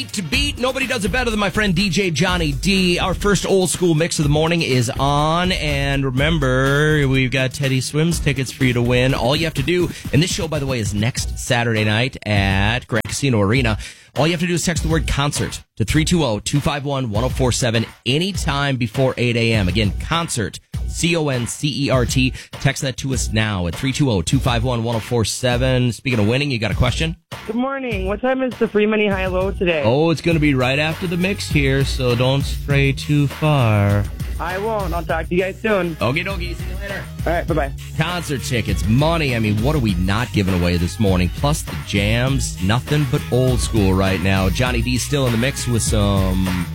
To beat, nobody does it better than my friend DJ Johnny D. Our first old school mix of the morning is on, and remember, we've got Teddy Swims tickets for you to win. All you have to do, and this show, by the way, is next Saturday night at Grand Casino Arena. All you have to do is text the word concert to 320-251-1047 anytime before 8 a.m. Again, concert, CONCERT. Text that to us now at 320-251-1047. Speaking of winning, you got a question? Good morning. What time is the free money high-low today? Oh, it's going to be right after the mix here, so don't stray too far. I won't. I'll talk to you guys soon. Okie dokie. See you later. All right. Bye-bye. Concert tickets, money. I mean, what are we not giving away this morning? Plus the jams. Nothing but old school right now. Johnny D's still in the mix with some